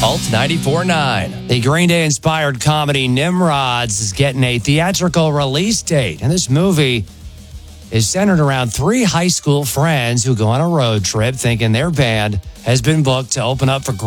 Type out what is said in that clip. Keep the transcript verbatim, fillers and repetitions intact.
Alt ninety-four point nine. The Green Day-inspired comedy Nimrods is getting a theatrical release date, and this movie is centered around three high school friends who go on a road trip thinking their band has been booked to open up for